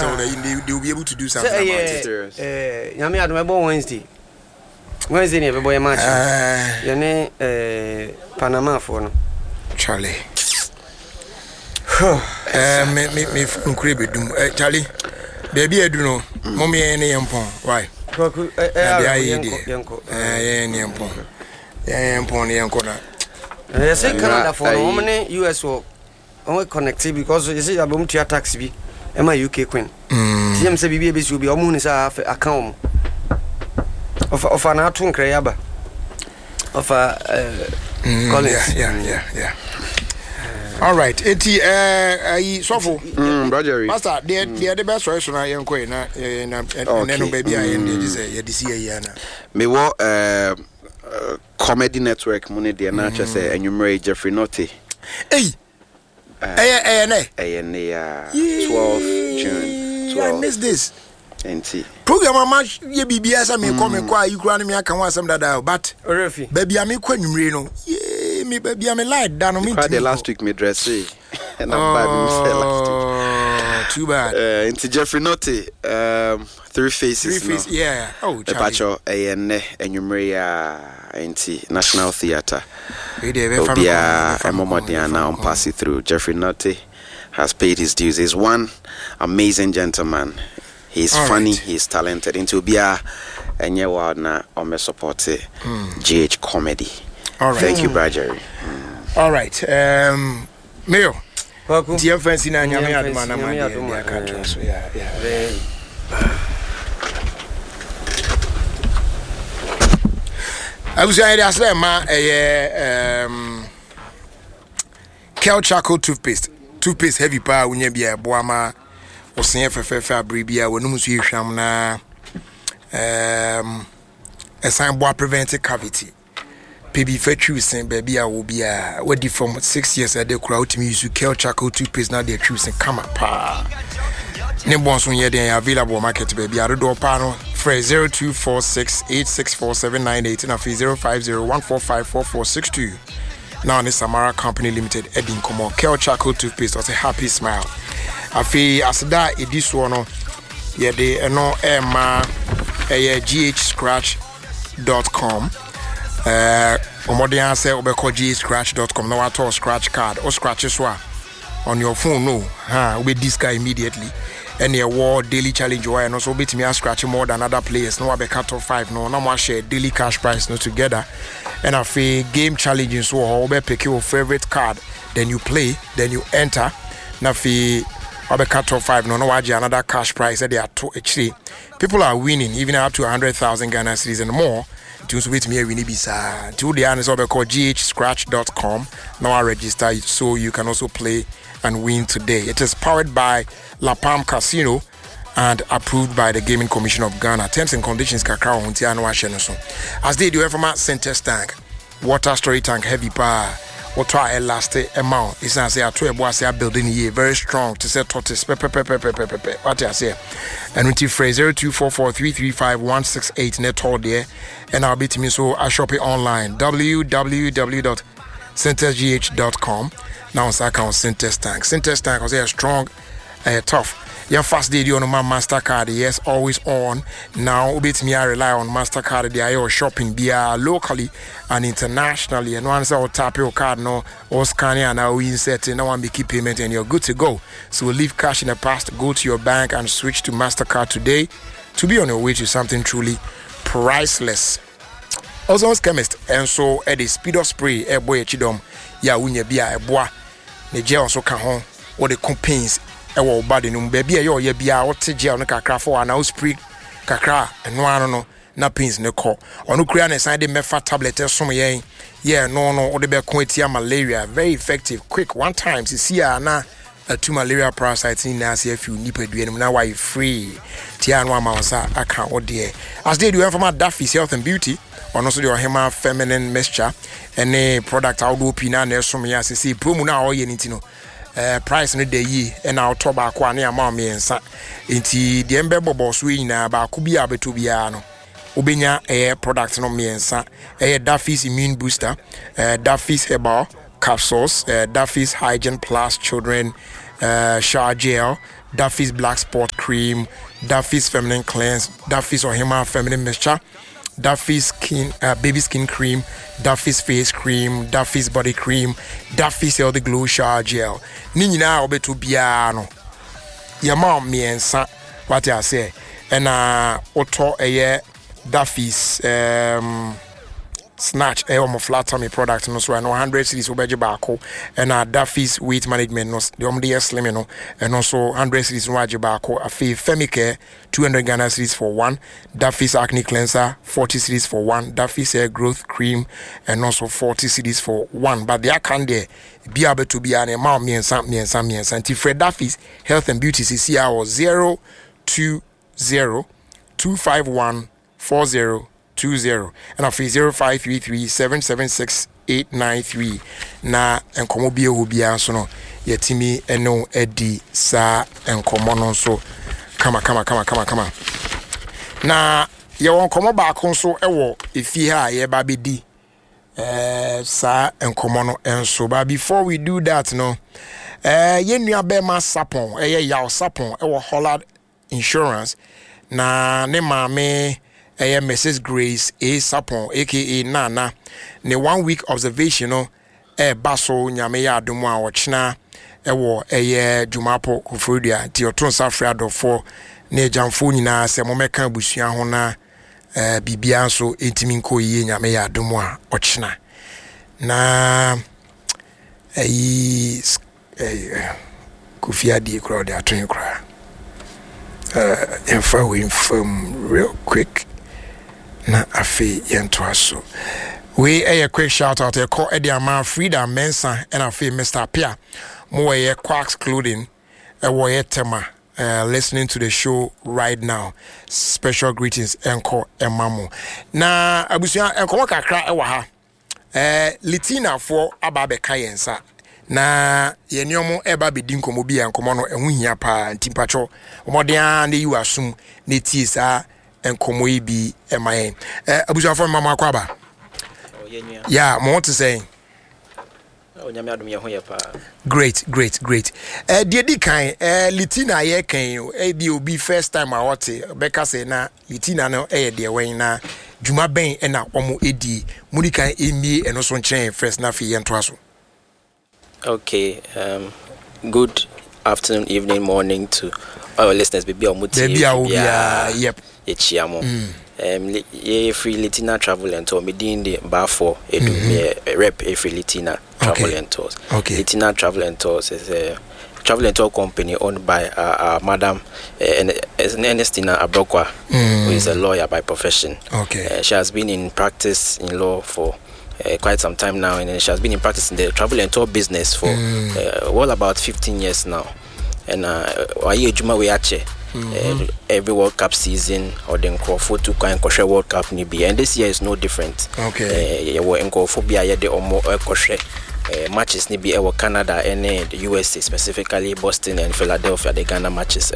so they will be able to do something about it. Yami admebo Wednesday ne bebo match. Yene Panama for no. Charlie. Me nkure bedum. Charlie. There be eduno. Mommy ene yempon. Why? I say Canada for no many US or only connected because you see abom tia tax bi e ma UK queen. TM say bibi be be omo ni sa account of an atun kreyaba of Collins. Yeah. All right. Eti sofo. Brother. Pastor, the best choice na yenko na no baby I end this ye this year na. Me wo comedy network money dey na che say enwumere Jeffrey Notte. Hey. Ne 12 June. 12. I missed this. NT. Program match ye bibia sa me come kwa you kura me aka wasam dada but Orefi. Baby am kwa nwumere no. Me baby am light down me. The last week me dress and I'm last week. Too bad. Into Jeffrey Notte, Three Faces. Yeah. Oh, Pacho Enyumria into National Theatre. Obia Momodiana on passing through. Jeffrey Notte has paid his dues. He's one amazing gentleman. He's funny, he's talented. Into Obia Enyewa na ome support GH comedy. All right. Thank you, Brajeri. All right. Mayo. Dear friends, in Anyami Admana, my country. So, yeah. I was saying that's Kel Charcoal toothpaste. Toothpaste heavy power when you be a boama or saying for bribia when you see shamna a sign boy preventive cavity. PB Fetrusen, baby, I will be ready from 6 years at the crowd to use Kel Charcoal toothpaste. Now they're choosing come up. Nibons when you're available market, baby. I do a panel for 0246 864 and a fee 050 Now, the Samara Company Limited, Edding Como, Kel Charcoal toothpaste was a happy smile. I feel as that it is one, yeah, they no ghscratch.com. Omodian say obeko ghscratch.com. No at all scratch card or scratches on your phone. No, with this guy immediately. Any award daily challenge or and also beat me a scratch more than other players. No, I cut off 5. No, more share daily cash price no together. And I feel game challenges so or pick your favorite card. Then you play, then you enter. Now feel I cut off 5. No, another cash price. They are actually people are winning even up to 100,000 Ghana cedis and more. To wait me we need bisa to the answer called ghscratch.com. Now I register so you can also play and win today. It is powered by La Palm Casino and approved by the Gaming Commission of Ghana. Terms and conditions kakra hontia no ahye no so. As they do from center tank, water storage tank heavy power. What try elastic amount. It's not say I to a building here very strong to say tortoise what I say. And with phrase 0244335168 net all there. And I'll be to me so I shop it online www.centersgh.com. Now on account Centers Tank. Centers Tank was a strong tough. Your first day on my MasterCard, yes, always on. Now, bit me I rely on MasterCard. They are shopping via locally and internationally. And once I tap your card, no, or scan it, and now we insert it, no one be keep payment, and you're good to go. So leave cash in the past, go to your bank, and switch to MasterCard today to be on your way to something truly priceless. Also, chemist, and so at the speed of spray, a boy chidom, ya winya bia a bois, the gel also can home, or the campaigns. Ewo body no baby ayo ye bia what gel no kakra for and now spray kakra eno no na pins ne call onu kura na side mefa tablet som yen no o de be ko etia malaria very effective quick one time see na two malaria parasites in na see few nipa duenum na why free tia no amansa aka ode as they do from Daffy's Health and Beauty on also the Ohema feminine mixture any product out do pina na som ya see promo na o ye nitino price no dey yi and our tobacco and amount me ensa enti de embe bobo so yina ba ku bia beto bia no obenya product no me ensa Daffy's immune booster Daffy's herbal capsules Daffy's hygiene plus children shower gel Duffy's Black Spot Cream, Duffy's Feminine Cleanse, Duffy's Ohima Feminine Mixture, Duffy's Skin Baby Skin Cream, Duffy's Face Cream, Duffy's Body Cream, Duffy's Healthy Glow Shower Gel. Ni nyina obeto bia no. Your mom miensa what I say. And auto Duffy's Snatch my flat tummy product no so 100 cedis obeje baako and Duffy's weight management no the omde slim no and also 100 cedis no waje baako afi Femicare 200 Ghana cedis for one, Duffy's acne cleanser 40 cedis for one, Duffy's hair growth cream and also 40 cedis for one. But there can there be able to be an amount me and anti Fred Duffy's health and beauty CCR 020-251-4020 and after 0533-776-893 na enkomo bia obia so no yetimi eno edi sa enkomo no so kama na ye won komo ba kon so ewo efi ha ye ba bedi sa enkomo no enso ba before we do that no ye nua be ma sapon yaw sapon ewo Hollard Insurance na ne maame Mrs. Grace A. Sapon, aka Nana, ne 1 week observation no baso nyame ya adomu a wochna ewo Jumapo Kufrudia ti oton safra dofo ne jamfo nyina se momeka busua ho na bibia so entimi nko yie nyame ya adomu a wochna na Kufia di crowd ya twin cry if we inform real quick na afi yento aso we a quick shout out e call Ediama Frida Mensa and afi Mr. Pia mo we Quacks Clothing we tema listening to the show right now. Special greetings enko emamo na abusia enko kakra e wa ha Litina for ababe kayensa na yeniomo eba bedi nkomo bia nkomo no ehu hia pa ntimpacho omoden na yiwa sum na tie sa enkomo yi bi emayen abusuafo mama akwaba yeah mo want to say great di kan Litina ye kan bi obi first time a wote beka say na Litina no de wen na juma ben na omo edi murikan emi eno so nchen first na fi yento aso. Okay, good afternoon, evening, morning to our listeners. Baby, yep. Free Litina Travel and Tour. Me doing the bar for rep free Litina Travel and Tours. Okay. Litina Travel and Tours is a travel and tour company owned by Madam Ernestina Abrokwa, who is a lawyer by profession. Okay. She has been in practice in law for quite some time now, and she has been in practice in the travel and tour business for well about 15 years now. And every World Cup season or the Crawford to Kosher World Cup nibi, and this year is no different. Okay. Matches nibi Canada and the USA, specifically Boston and Philadelphia, the Ghana matches.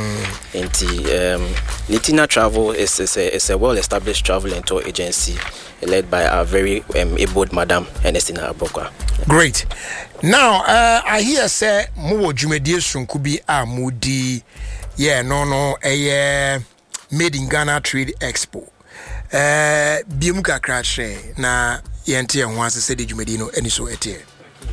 Litina Travel is a well-established travel and tour agency led by our very able Madam Ernestina Abrokwa. Great. Now, I hear say more Jumedie Sunkubi Mudi. Yeah, no, Made in Ghana Trade Expo. Bimuka Krashe na yente wants to say the Jumedino any so ete.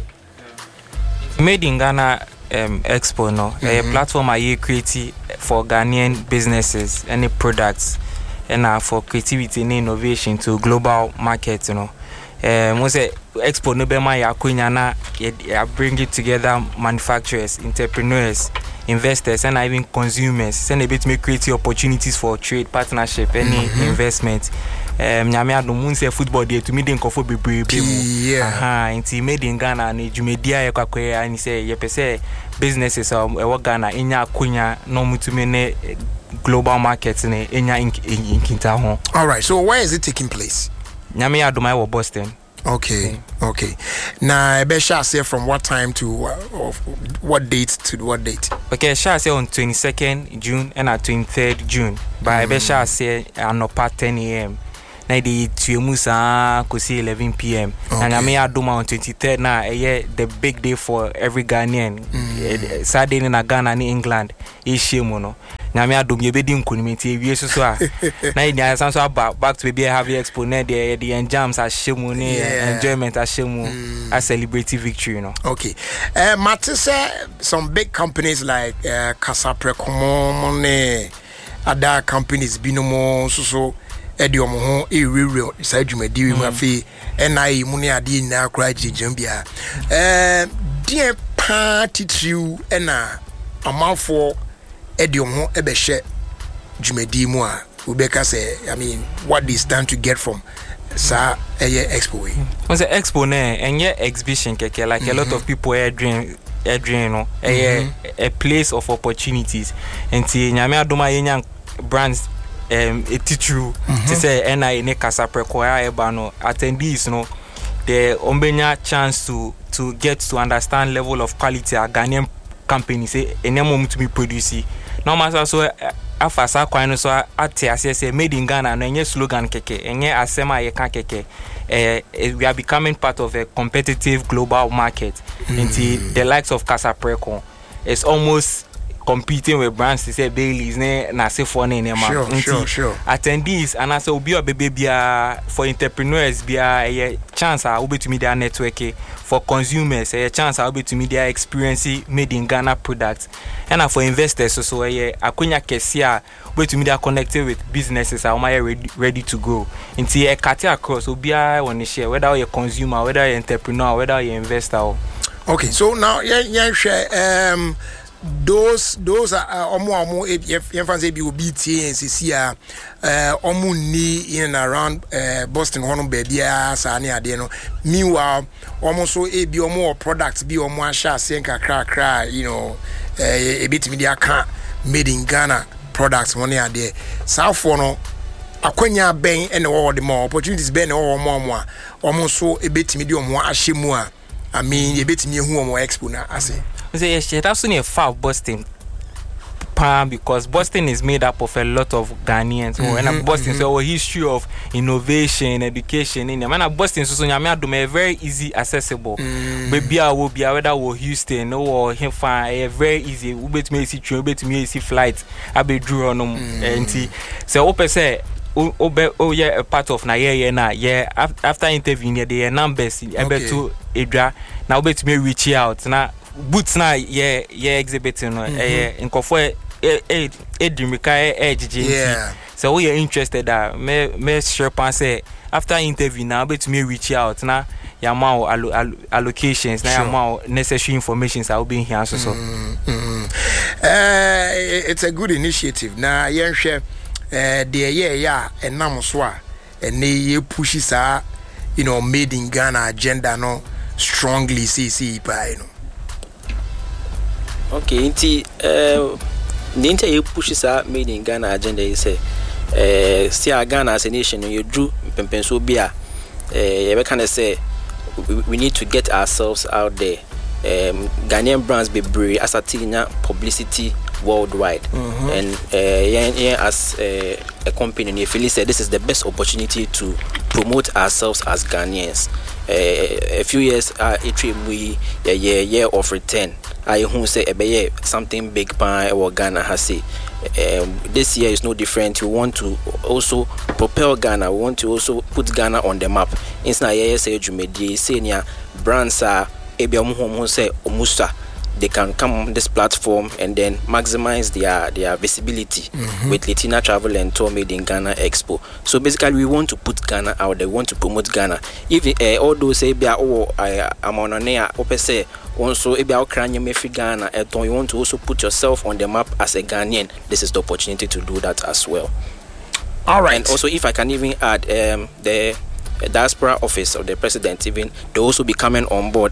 Made in Ghana Expo no, a platform I create for Ghanaian businesses, any products, and for creativity and innovation to global markets, most expo no be my akunyana bring it together manufacturers, entrepreneurs, investors, and even consumers, send a bit make create opportunities for trade partnership, any investment. Nyame adom say football day to me den kofo bebrebe mu inti made in Ghana na jumedia ye kwakwe ani say ye pese businesses e Ghana enya akunya no mutumi ne global markets ne enya inkinta ho. All right, so where is it taking place? Nyame adom I was Boston. Okay. Now, Besha say from what time to what date to what date? Okay, Besha say on 22nd June and at 23rd June. But Besha say anopa 10 a.m. na de tuemusa kosi 11 p.m. and I mean adoma on 23rd na the big day for every Ghanaian. Saturday in Ghana and England is shame no. Na me adom ye bedi nkunimenti ewie so a na nya sanso back to be have exponent the enjams as shemu ne enjoyment as shemu as celebrity victory, you know. Okay. Matisse, some big companies like Casaprecomo ne other companies binomo so ediomo ho real say dwumadi we mafi NI mu ne ade na kra jijambia dear party true na amanfo ediom ho ebehye dwumadi mu a ubeka say I mean what they stand to get from sa expo we on the expo ne enye exhibition keke like a lot of people are dream no a place of opportunities enti nyame adoma yenya brands a teacher to say NI ne Casapreco eba no attendees no the ombenya chance to get to understand level of quality a Ghanaian company say enemo to be producing no matter so afasa kwano so ate say made in Ghana no enye slogan keke enye asema ye kan keke we are becoming part of a competitive global market into the likes of Casapreco. It's almost competing with brands to say Bailey's na say for ne sure. Attendees and I say obi obebe bia for entrepreneurs bia a chance obi to media network for consumers a chance obi to media experience made in Ghana products and for investors so akonya kesia obi to media connected with businesses are ready to go into a cut across obi want to share whether you're a consumer, whether you're an entrepreneur, whether you're an investor. Okay, so now share those are omo say be obiti NCC omo ni in and around Boston hono baby sa ne ade no meanwhile omo so be omo products be omo asha se nkakra you know a bit media can made in Ghana products one ade south for no akwanya ben and all the more opportunities ben all more omo so a bit media omo ahemu a I mean a bit me hu omo expo na ase say yes, that's only a far Boston because Boston is made up of a lot of Ghanaians. And Boston so a history of innovation, education in man Boston so nyame very easy accessible. Baby I will be whether we Houston or him fine very easy. We bet me see train, bet me see flight. I be draw on and so open say a part of na after interviewing the numbers able to edra now bet me reach out now boots na exhibiting no nkofo edrimika ejiji so we are interested that me sure pan say after interview now bet me reach out na yamao allocations na yamao necessary informations I will be here so it's a good initiative na yenhwe the enam so a ene push sa you know made in Ghana agenda no strongly see by you know. Okay, the entire pushes are made in Ghana agenda is see Ghana as a nation you drew Pempenso Bia we can say we need to get ourselves out there. Ghanaian brands be brave as a publicity worldwide and as a company if you say this is the best opportunity to promote ourselves as Ghanaians. A few years we year of return I who say something big by or Ghana has say this year is no different. We want to also propel Ghana. We want to also put Ghana on the map. Instead, say Jumedi, senior brands are say Omusa. They can come on this platform and then maximize their visibility with Latina Travel and Tour Made in Ghana Expo. So basically, we want to put Ghana out there. We want to promote Ghana. If all those say, I'm on an air, say, also, if you Ghana, you want to also put yourself on the map as a Ghanaian, this is the opportunity to do that as well. All right. And also, if I can even add, the diaspora office of the president, even they also be coming on board.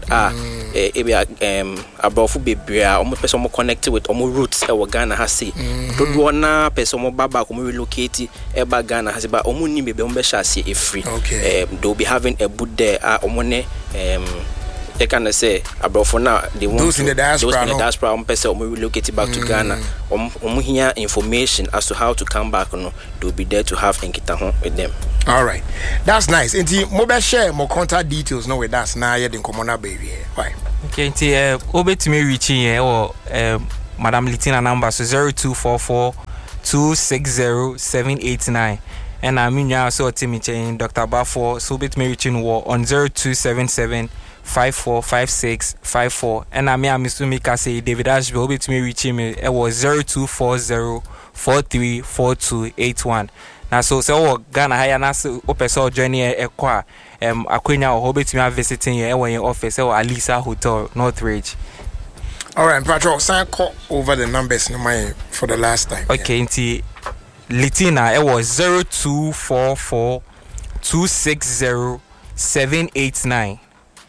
About be almost person connected with almost roots Ghana has say. Don't wanna person more baba relocate Ghana has about omuni be free. Okay. They'll be having a booth there. they can say abroad for now they want those in the diaspora relocate back to Ghana hear information as to how to come back they'll be there to have enkita with them. All right, that's nice. Inti mobile share more contact details with us now in common baby. Why? Okay, inti obet me reaching or Madam Litina number so 0244 260 789. And I mean, yeah, so Timmy Chain, Dr. Bafo, so bit me reaching war on 0277 545654. And I mean, I'm Mr. Mika say David Ashby, bit me reaching me, it was 0240 434281. Now, so Ghana higher Nasu Opeso journey a qua, Aquina or Hobbit me visiting your office or Alisa Hotel, Northridge. All right, Patrick, sign call over the numbers for the last time. Okay, Inti. Litina, it was 0244 260 789.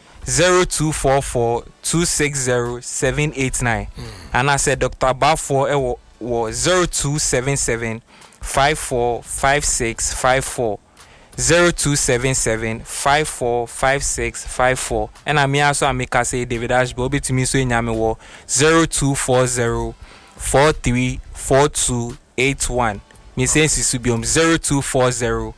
0244 260 789. And I said Dr. Bafo, it was 0277 545654. 0277 545654. And I mean also I make say David Ashby to me so in Yami 0240 434281. Me say Subium 0240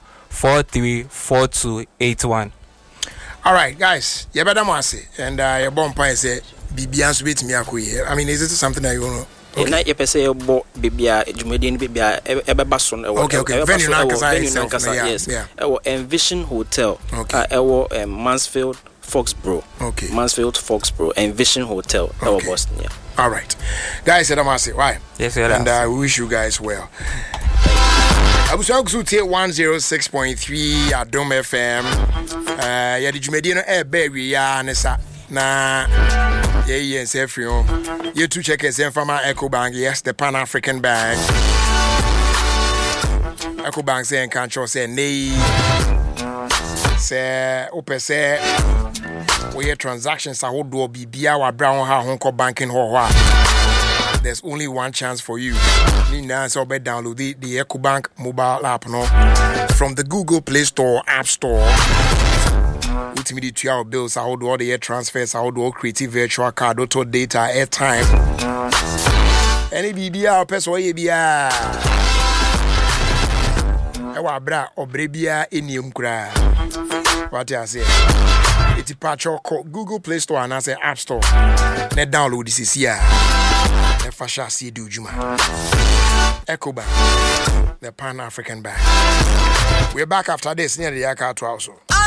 434281. All right, guys, you better say, and your bomb pie say Bibians with me. I mean, is it something that you know? Okay. Na yɛ say bo bibia dwumadi no bibia ɛbɛba so no okay venue na kasa yes Envision Hotel Mansfield Foxborough. Okay. Mansfield Foxborough Envision Hotel Boston. Yeah. All right, guys, why? Yes, sir. And we wish you guys well. I was also take 106.3 at Dome FM. Yeah, the Jumediano air baby, yeah, na yes, everyone. You two check us in from our EcoBank, yes, the Pan African Bank. EcoBank saying control say nay. Say open say we transactions are hold do be our brown Hong Kong banking ho. There's only one chance for you. So download the EcoBank mobile app from the Google Play Store, App Store. With me, the 2-hour bills, I hold all the air transfers, I hold all creative virtual card, auto data, airtime. Any BBR, person, BBR. Ewa bra, obrebia, enium kra. What I say? It's a patch of Google Play Store and I say App Store. Let download this here. The Fasha see do Juma. EcoBank, the Pan African Bank. We're back after this near the Yaka also.